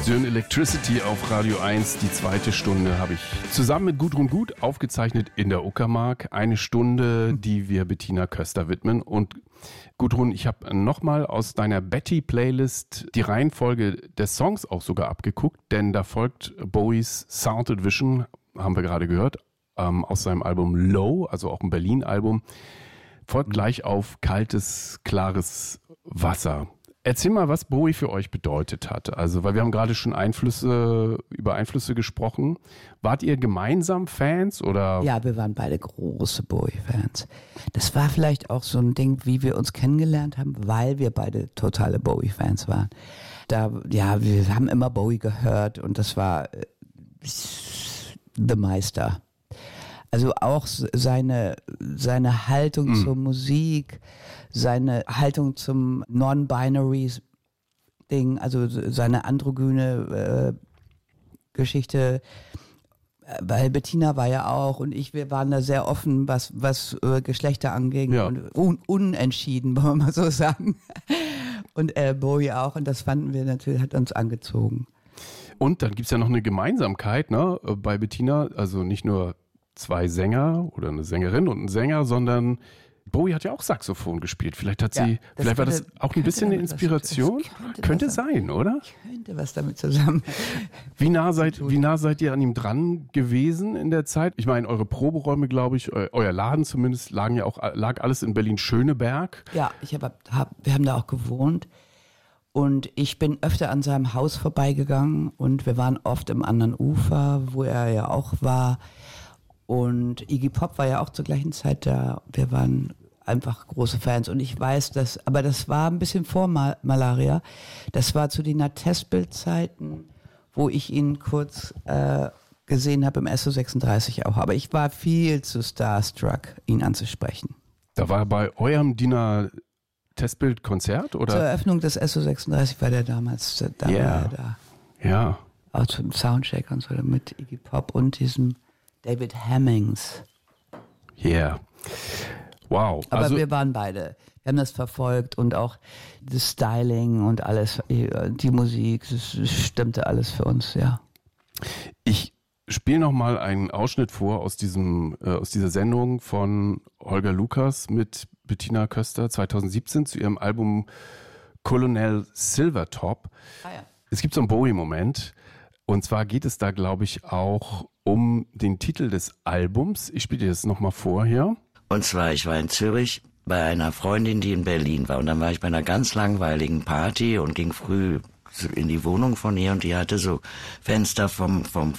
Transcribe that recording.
Dünn Electricity auf Radio 1. Die zweite Stunde habe ich zusammen mit Gudrun Gut aufgezeichnet in der Uckermark. Eine Stunde, die wir Bettina Köster widmen. Und Gudrun, ich habe nochmal aus deiner Betty-Playlist die Reihenfolge des Songs auch sogar abgeguckt, denn da folgt Bowies Sounded Vision, haben wir gerade gehört, aus seinem Album Low, also auch ein Berlin-Album, folgt gleich auf Kaltes, klares Wasser. Erzähl mal, was Bowie für euch bedeutet hat. Also, weil wir haben gerade schon über Einflüsse gesprochen. Wart ihr gemeinsam Fans oder? Ja, wir waren beide große Bowie-Fans. Das war vielleicht auch so ein Ding, wie wir uns kennengelernt haben, weil wir beide totale Bowie-Fans waren. Wir haben immer Bowie gehört und das war The Meister. Also auch seine Haltung zur Musik, seine Haltung zum Non-Binary-Ding, also seine androgyne Geschichte, weil Bettina war ja auch und wir waren da sehr offen, was Geschlechter anging, ja. Und unentschieden, wollen wir mal so sagen. Und Bowie auch, und das fanden wir natürlich, hat uns angezogen. Und dann gibt's ja noch eine Gemeinsamkeit, ne, bei Bettina, also nicht nur zwei Sänger oder eine Sängerin und ein Sänger, sondern Bowie hat ja auch Saxophon gespielt. Vielleicht war das auch ein bisschen eine Inspiration. Könnte sein, oder? Könnte was damit zusammen. Wie nah seid ihr an ihm dran gewesen in der Zeit? Ich meine, eure Proberäume, glaube ich, euer Laden zumindest, lag alles in Berlin-Schöneberg. Ja, wir haben da auch gewohnt. Und ich bin öfter an seinem Haus vorbeigegangen und wir waren oft im anderen Ufer, wo er ja auch war. Und Iggy Pop war ja auch zur gleichen Zeit da. Wir waren einfach große Fans. Und ich weiß, aber das war ein bisschen vor Malaria. Das war zu den Testbild-Zeiten, wo ich ihn kurz gesehen habe im SO36 auch. Aber ich war viel zu starstruck, ihn anzusprechen. Da war bei eurem DINA Testbild-Konzert, oder? Zur Eröffnung des SO36 war der damals war er da. Ja. Auch zum Soundcheck und so mit Iggy Pop und diesem David Hemmings. Yeah. Wow. Aber wir waren beide. Wir haben das verfolgt und auch das Styling und alles, die Musik, das stimmte alles für uns, ja. Ich spiele nochmal einen Ausschnitt vor aus dieser Sendung von Holger Lukas mit Bettina Köster 2017 zu ihrem Album Colonel Silvertop. Ah, ja. Es gibt so einen Bowie-Moment. Und zwar geht es da, glaube ich, auch um den Titel des Albums. Ich spiele dir das nochmal vor hier. Und zwar, ich war in Zürich bei einer Freundin, die in Berlin war. Und dann war ich bei einer ganz langweiligen Party und ging früh in die Wohnung von ihr. Und die hatte so Fenster vom